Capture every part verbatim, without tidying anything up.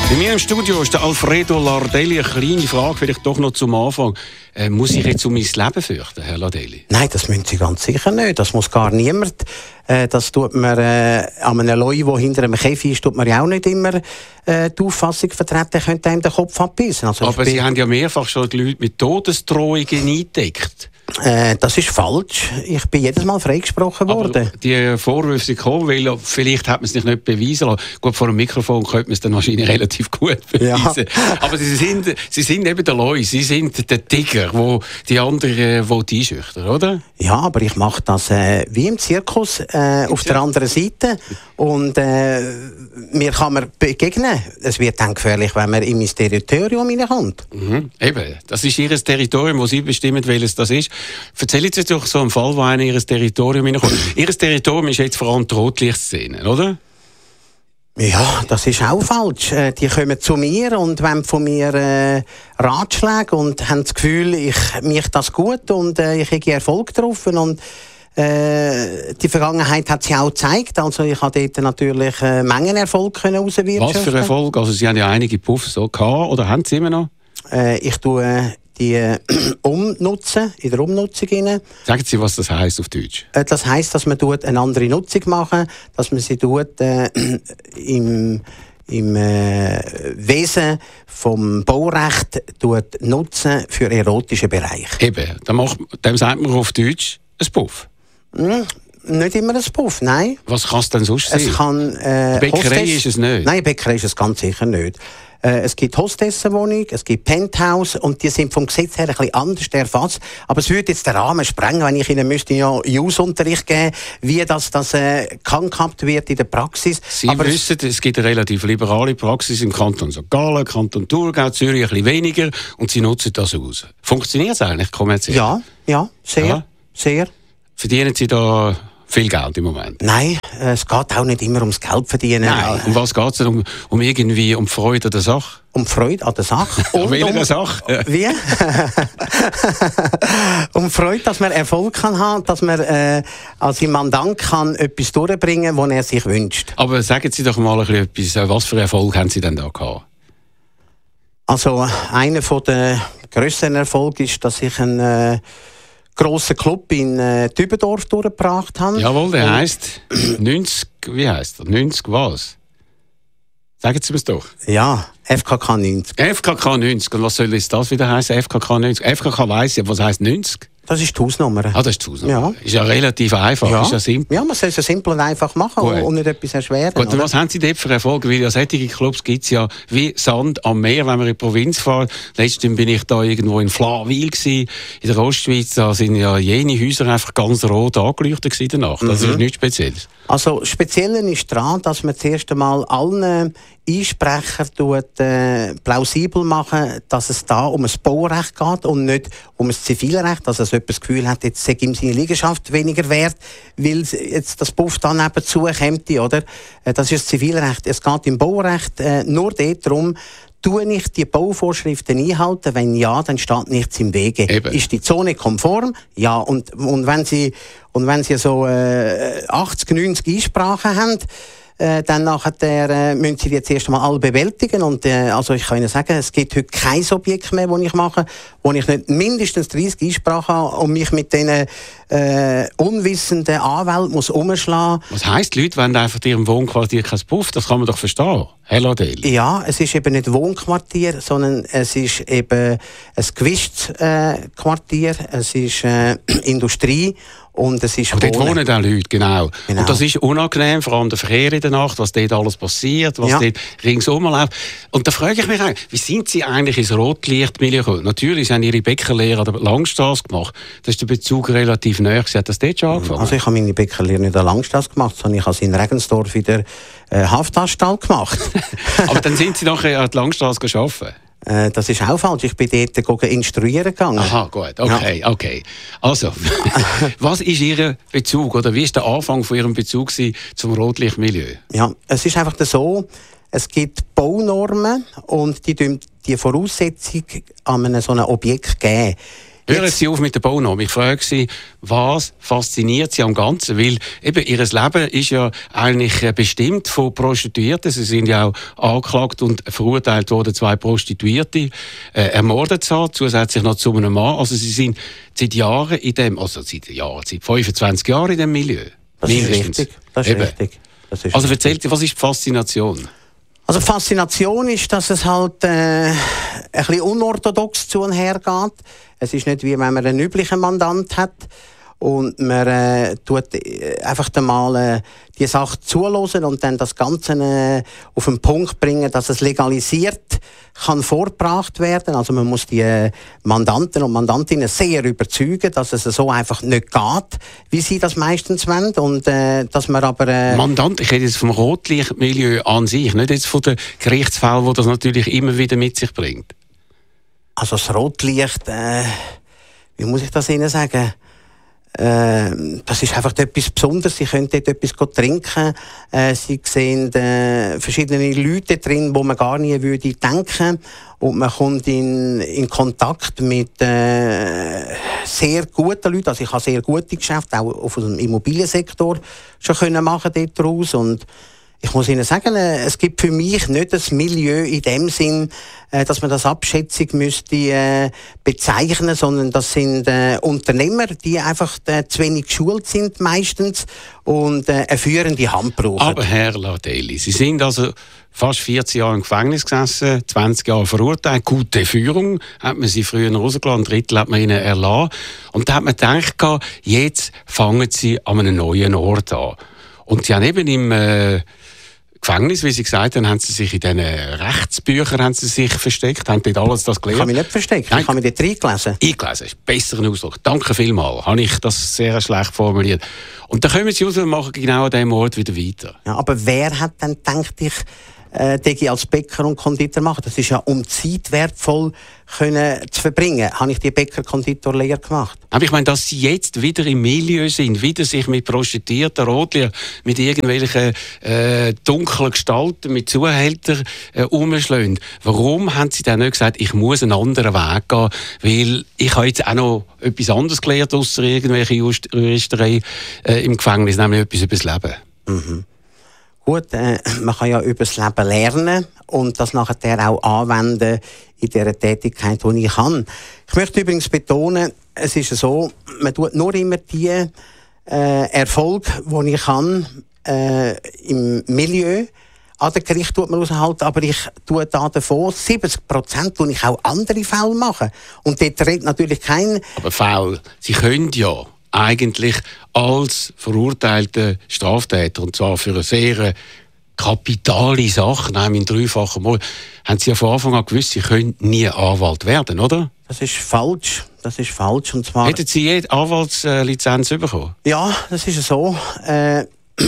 Bei mir im Studio ist der Alfredo Lardelli. Eine kleine Frage, vielleicht doch noch zum Anfang. Äh, muss ich jetzt um mein Leben fürchten, Herr Lardelli? Nein, das müssen Sie ganz sicher nicht. Das muss gar niemand. Äh, das tut man äh, an einem Leu, der hinter einem Käfig ist, tut man ja auch nicht immer äh, die Auffassung vertreten, könnte einem den Kopf abbissen. Also Aber Sie haben ja mehrfach schon die Leute mit Todesdrohungen eingedeckt. Äh, das ist falsch. Ich bin jedes Mal freigesprochen worden. Aber die Vorwürfe sind gekommen, weil vielleicht hat man es sich nicht beweisen lassen. Gut, vor dem Mikrofon könnte man es dann wahrscheinlich relativ gut beweisen. Ja. Aber Sie sind, Sie sind eben der Leu, Sie sind der Tiger, wo die anderen äh, einschüchtern, oder? Ja, aber ich mache das äh, wie im Zirkus äh, auf der anderen Seite. Und äh, mir kann man begegnen. Es wird dann gefährlich, wenn man in mein Territorium hineinkommt. Mhm. Eben, das ist Ihr Territorium, wo Sie bestimmen, welches das ist. Erzählen Sie doch so einen Fall, wo einer in Ihr Territorium hineinkommt. Ihr Territorium ist jetzt vor allem die Rotlichtszene, oder? Ja, das ist auch falsch. Äh, die kommen zu mir und wollen von mir äh, Ratschläge und haben das Gefühl, ich mache das gut und äh, ich habe Erfolg getroffen. Und äh, die Vergangenheit hat sich auch gezeigt. Also ich habe dort natürlich äh, Mengenerfolg herauswirtschaften. Was für Erfolg? Also Sie haben ja einige Puffs so gehabt, oder haben Sie immer noch? Äh, ich tue äh, die äh, umnutzen, in der Umnutzung rein. Sagen Sie, was das heisst auf Deutsch? Äh, das heisst, dass man tut eine andere Nutzung machen, dass man sie tut, äh, im, im äh, Wesen vom Baurecht tut nutzen für erotische Bereich. Eben, dann macht, dem sagt man auf Deutsch ein Puff. Hm. Nicht immer ein Puff, nein. Was kann es denn sonst sein? Es kann, äh, Bäckerei Hostess, ist es nicht? Nein, Bäckerei ist es ganz sicher nicht. Äh, es gibt Hostessenwohnung, es gibt Penthouse und die sind vom Gesetz her ein bisschen anders erfasst. Aber es würde jetzt den Rahmen sprengen, wenn ich Ihnen müsste ja Jus-Unterricht geben, wie das, das äh, gehandhabt wird in der Praxis. Sie Aber wissen, es gibt eine relativ liberale Praxis im Kanton Sankt Gallen, Kanton Thurgau, Zürich ein bisschen weniger und Sie nutzen das aus. Funktioniert es eigentlich kommerziell? Ja, ja, sehr, ja. sehr. Verdienen Sie da viel Geld im Moment? Nein, äh, es geht auch nicht immer ums Geld verdienen. Nein. Um was geht es denn? Um, um irgendwie um Freude an der Sache? Um Freude an der Sache. An welcher Sache? Wie? Um Freude, dass man Erfolg kann haben, dass man äh, als Mandant kann etwas durchbringen, was er sich wünscht. Aber sagen Sie doch mal ein bisschen etwas, was für Erfolg haben Sie denn da gehabt? Also, einer der grössten Erfolge ist, dass ich ein äh, grossen Club in äh, Dübendorf durchgebracht habe. Jawohl, der heisst neunzig, wie heisst er? neunzig was? Sagen Sie mir's doch. Ja, F K K neunzig. F K K neunzig. Und was soll jetzt das wieder heißen? F K K neunzig. F K K weiss ja, was heisst neunzig? Das ist die Hausnummer. Ah, das ist die Hausnummer. Ja. Ist ja relativ einfach. Ja, ist ja simpel. Ja, man soll es ja simpel und einfach machen Gut. und nicht etwas erschweren. Gut, und was haben Sie dort für Erfolge? Weil ja solche Clubs gibt es ja wie Sand am Meer, wenn man in die Provinz fährt. Letztens bin ich da irgendwo in Flawil gsi, in der Ostschweiz. Da sind ja jene Häuser einfach ganz rot angeleuchtet in der Nacht. Das mhm. ist nichts Spezielles. Also speziell ist daran, dass man zuerst einmal allen Einsprecher tut, äh, plausibel machen, dass es da um ein Baurecht geht und nicht um ein Zivilrecht, dass es jemand das Gefühl hat, jetzt sei ihm seine Liegenschaft weniger wert, weil jetzt das Puff dann nebenzu kommt, oder? Äh, das ist das Zivilrecht. Es geht im Baurecht äh, nur darum, tue ich die Bauvorschriften einhalten? Wenn ja, dann steht nichts im Wege. Eben. Ist die Zone konform? Ja. Und, und wenn Sie, und wenn Sie so äh, achtzig, neunzig Einsprachen haben, Äh, dann nachher äh, müssen Sie die jetzt erst einmal alle bewältigen. Und, äh, also ich kann Ihnen sagen, es gibt heute kein Objekt mehr, das ich mache, wo ich nicht mindestens dreißig Einsprachen habe und mich mit diesen äh, unwissenden Anwälten muss umschlagen. Was heisst, die Leute wollen einfach in ihrem Wohnquartier kein Puff? Das kann man doch verstehen. Herr Lardelli. Ja, es ist eben nicht Wohnquartier, sondern es ist eben ein gewischtes äh, Quartier, es ist äh, Industrie. Und es ist und dort wohnen auch Leute, genau. genau. Und das ist unangenehm, vor allem der Verkehr in der Nacht, was dort alles passiert, was ja. dort ringsum läuft. Und da frage ich mich auch, wie sind Sie eigentlich ins Rotlichtmilieu gekommen? Natürlich haben Ihre Bäckerlehre an der Langstrasse gemacht. Da ist der Bezug relativ nahe. Sie hat das dort schon angefangen? Also ich habe meine Bäckerlehre nicht an der Langstrasse gemacht, sondern ich habe sie in Regensdorf in der äh, Haftanstalt gemacht. Aber dann sind Sie nachher an der Langstrasse arbeiten? Das ist auch falsch. Ich bin dort instruieren gegangen. Aha, gut. Okay, ja. okay. Also, was ist Ihr Bezug oder wie ist der Anfang von Ihrem Bezug zum Rotlichtmilieu? Ja, es ist einfach so, es gibt Baunormen und die die Voraussetzung an einem so einem Objekt geben. Hören Sie auf mit der Baunorm. Ich frage Sie, was fasziniert Sie am Ganzen? Weil eben Ihr Leben ist ja eigentlich bestimmt von Prostituierten. Sie sind ja auch angeklagt und verurteilt worden, zwei Prostituierte äh, ermordet zu haben, zusätzlich noch zu einem Mann. Also Sie sind seit Jahren in dem, also seit Jahren, seit fünfundzwanzig Jahren in dem Milieu. Das ist richtig. Das ist eben. richtig. Das ist also richtig. erzählt Sie, was ist die Faszination? Also die Faszination ist, dass es halt äh, ein bisschen unorthodox zu und her geht. Es ist nicht wie wenn man einen üblichen Mandant hat und man äh, tut äh, einfach mal äh, die Sache zuhören und dann das Ganze äh, auf den Punkt bringen, dass es legalisiert kann vorgebracht werden. Also man muss die äh, Mandanten und Mandantinnen sehr überzeugen, dass es so einfach nicht geht, wie sie das meistens wollen. Und, äh, dass man aber, äh Mandant, ich rede jetzt vom Rotlichtmilieu an sich, nicht jetzt von den Gerichtsfällen, die das natürlich immer wieder mit sich bringt. Also das Rotlicht, äh, wie muss ich das Ihnen sagen? Äh, das ist einfach etwas Besonderes. Sie können dort etwas trinken. Äh, Sie sehen äh, verschiedene Leute drin, wo man gar nie würde denken. Und man kommt in, in Kontakt mit äh, sehr guten Leuten. Also ich habe sehr gute Geschäfte, auch auf dem Immobiliensektor schon können machen dort raus. Und ich muss Ihnen sagen, es gibt für mich nicht das Milieu in dem Sinn, dass man das abschätzig müsste äh, bezeichnen, sondern das sind äh, Unternehmer, die einfach äh, zu wenig geschult sind meistens und äh, eine führende Hand brauchen. Aber Herr Lardelli, Sie sind also fast vierzig Jahre im Gefängnis gesessen, zwanzig Jahre verurteilt, gute Führung, hat man Sie früher rausgelassen, ein Drittel hat man Ihnen erlassen. Und da hat man gedacht, jetzt fangen Sie an einem neuen Ort an. Und Sie haben eben im äh, Gefängnis, wie Sie gesagt haben, haben Sie sich in diesen Rechtsbüchern haben Sie sich versteckt, haben dort alles das gelernt. Ich habe mich nicht versteckt, Nein, ich habe mich dort reingelesen. Eingelesen, ist besser ein Ausdruck. Danke vielmals, habe ich das sehr schlecht formuliert. Und dann kommen Sie raus und machen genau an diesem Ort wieder weiter. Ja, aber wer hat dann gedacht, ich äh, denke als Bäcker und Konditor machen? Das ist ja um Zeit wertvoll können zu verbringen. Habe ich die Bäcker-Konditor-Lehre gemacht. Aber ich meine, dass Sie jetzt wieder im Milieu sind, wieder sich mit Prostituierten, Rotlicht, mit irgendwelchen äh, dunklen Gestalten, mit Zuhältern äh, umschlagen. Warum haben Sie dann nicht gesagt, ich muss einen anderen Weg gehen? Weil ich habe jetzt auch noch etwas anderes gelernt, ausser irgendwelche Just- Juristerei äh, im Gefängnis, nämlich etwas über das Leben. Mhm. Gut, äh, man kann ja über das Leben lernen und das nachher auch anwenden in der Tätigkeit, die ich kann. Ich möchte übrigens betonen, es ist so, man tut nur immer die äh, Erfolge, die ich kann, äh, im Milieu. An der Gericht tut man raushalten, aber ich tue da davon siebzig Prozent tue ich auch andere Fälle machen. Und dort redet natürlich kein... Aber Fälle, Sie können ja eigentlich als verurteilter Straftäter, und zwar für eine sehr kapitale Sache, nämlich in dreifachen Mord, haben Sie ja von Anfang an gewusst, Sie können nie Anwalt werden, oder? Das ist falsch. Das ist falsch. Und zwar... Hätten Sie jede Anwaltslizenz bekommen? Ja, das ist so. Äh,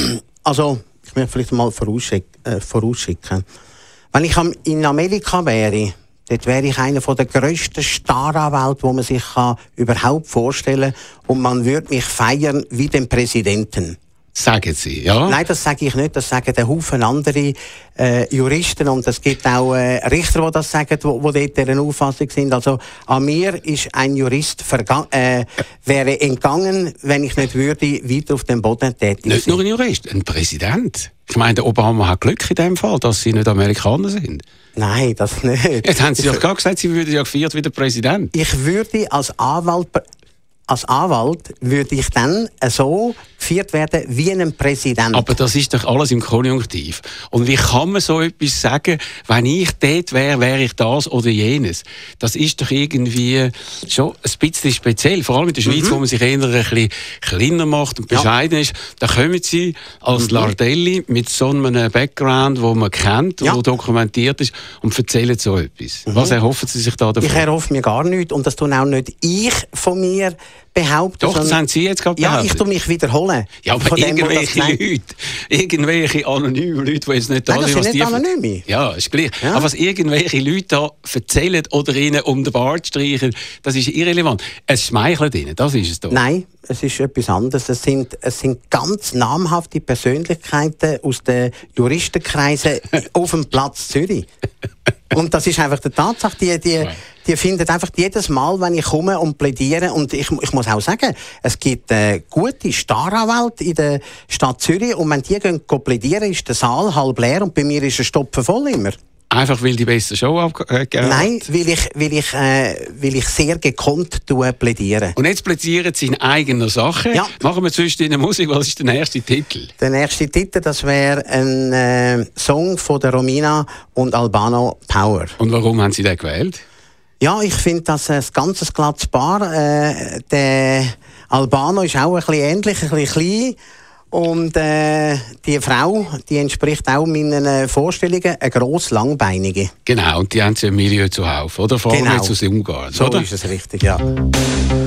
also, ich möchte vielleicht mal vorausschicken. Äh, vorausschicken. Wenn ich in Amerika wäre, dort wäre ich einer der grössten Staranwälte, die man sich kann überhaupt vorstellen kann. Und man würde mich feiern wie den Präsidenten. Sagen Sie, ja? Nein, das sage ich nicht. Das sagen ein Haufen andere äh, Juristen. Und es gibt auch äh, Richter, die das sagen, die dort dieser Auffassung sind. Also an mir ist ein Jurist äh, wäre entgangen, wenn ich nicht würde weiter auf dem Boden tätig sein. Nicht nur ein Jurist, ein Präsident. Ich meine, der Obama hat Glück in dem Fall, dass Sie nicht Amerikaner sind. Nein, das nicht. Jetzt haben Sie doch gerade gesagt, Sie würden ja gefeiert wie der Präsident. Ich würde als Anwalt... Als Anwalt würde ich dann so geführt werden wie ein Präsident. Aber das ist doch alles im Konjunktiv. Und wie kann man so etwas sagen, wenn ich dort wäre, wäre ich das oder jenes? Das ist doch irgendwie schon ein bisschen speziell. Vor allem in der Schweiz, mhm. wo man sich eher ein bisschen kleiner macht und bescheiden ja. ist. Da kommen Sie als mhm. Lardelli mit so einem Background, den man kennt und ja. dokumentiert ist, und erzählen so etwas. Mhm. Was erhoffen Sie sich da davon? Ich erhoffe mir gar nichts. Und das tun auch nicht ich von mir behaupten. Doch, das haben Sie jetzt gerade behauptet. Ja, ich tue mich wiederholen. Ja, aber dem, irgendwelche Leute, irgendwelche anonyme Leute, die jetzt nicht da Nein, das sind, sind nicht anonyme. Ja, ist gleich. Ja. Aber was irgendwelche Leute da erzählen oder ihnen um den Bart streichen, das ist irrelevant. Es schmeichelt ihnen, das ist es doch. Nein, es ist etwas anderes. Es sind, es sind ganz namhafte Persönlichkeiten aus den Juristenkreisen auf dem Platz Zürich. Und das ist einfach die Tatsache, die, die, die findet einfach jedes Mal, wenn ich komme und plädiere, und ich, ich muss auch sagen, es gibt äh, gute Staranwälte in der Stadt Zürich, und wenn die gehen plädieren, ist der Saal halb leer und bei mir ist er stopfenvoll immer. Einfach weil die beste Show abgegeben äh, Nein, weil ich, weil, ich, äh, weil ich sehr gekonnt plädiere. Und jetzt plädieren Sie in eigener Sache. Ja. Machen wir zwischen in der Musik. Was ist der nächste Titel? Der nächste Titel, das wäre ein äh, Song von der Romina und Albano, Power. Und warum haben Sie den gewählt? Ja, ich finde das ein ganz glattes Paar. Äh, der Albano ist auch ein bisschen ähnlich, ein bisschen klein. Und äh, die Frau, die entspricht auch meinen Vorstellungen, eine gross langbeinige. Genau, und die haben sie im Milieu zuhauf, oder? Vor allem genau. jetzt aus Ungarn, so oder? Ist es richtig, ja.